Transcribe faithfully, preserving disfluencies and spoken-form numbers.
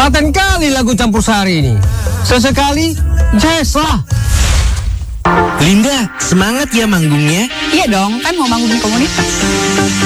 Laten kali lagu campur sari ini. Sesekali jazz lah. Linda, semangat ya manggungnya. Iya dong, kan mau manggung di komunitas.